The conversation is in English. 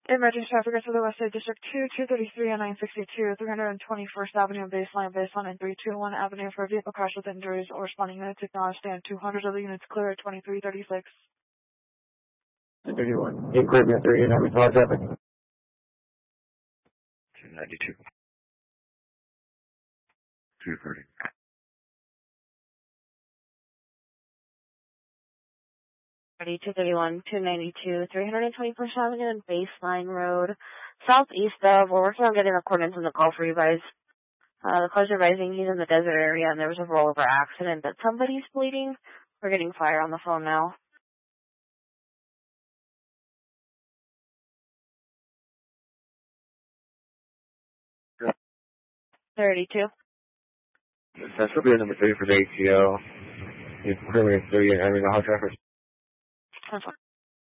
Emergency traffic to the West Side District 2, 233 and 962, 321st Avenue and baseline, and 321 Avenue for a vehicle crash with injuries or responding units acknowledged. Stand 200 of the units clear at 2336. 31. Equipment 3 and having hard traffic. 292. 230. 231, 292, 321st Avenue and Baseline Road, southeast of. We're working on getting the coordinates in the call for you guys. The car's advising he's in the desert area and there was a rollover accident that somebody's bleeding. We're getting fire on the phone now. 32. That's will be number 3 for the ATO. It's 3 and having the hot traffic. That's fine.